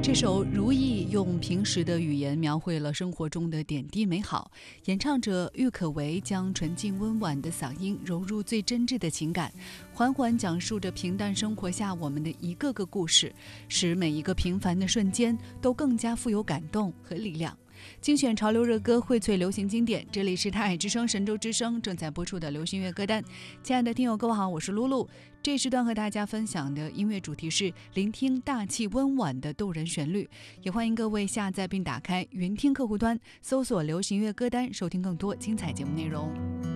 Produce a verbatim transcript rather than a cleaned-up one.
这首《如意》用平实的语言描绘了生活中的点滴美好，演唱者郁可唯将纯净温婉的嗓音融入最真挚的情感，缓缓讲述着平淡生活下我们的一个个故事，使每一个平凡的瞬间都更加富有感动和力量。精选潮流热歌，荟萃流行经典，这里是泰海之声神州之声正在播出的流行乐歌单。亲爱的听友各位好，我是露露。这时段和大家分享的音乐主题是聆听大气温婉的动人旋律，也欢迎各位下载并打开云听客户端，搜索流行乐歌单，收听更多精彩节目内容。